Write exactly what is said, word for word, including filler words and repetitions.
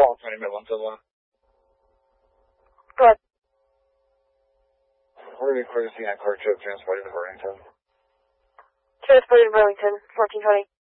twelve twenty Midland to the one. Go ahead. We're going to be clear to see that car trip transported to Burlington. Transported to Burlington, fourteen twenty.